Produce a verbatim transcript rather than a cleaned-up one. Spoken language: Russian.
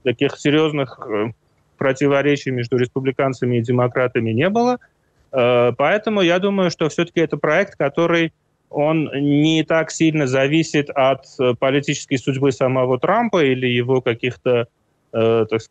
таких серьезных противоречий между республиканцами и демократами не было. Поэтому я думаю, что все-таки это проект, который он не так сильно зависит от политической судьбы самого Трампа или его каких-то, так сказать,